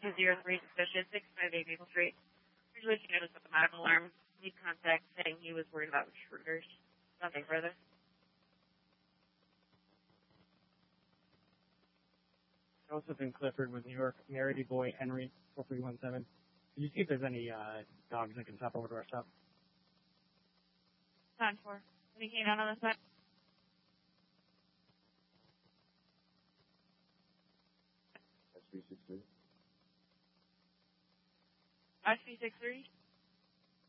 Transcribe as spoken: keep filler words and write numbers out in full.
two zero three suspicious, six five eight Maple Street. Usually she noticed with the medical alarm. Need contact saying he was worried about intruders. Nothing further. Joseph and Clifford with New York, Mary Boy Henry, four three one seven. Can you see if there's any uh, dogs that can stop over to our stop? Time for. Any canine on this side? S B six three. S B six three.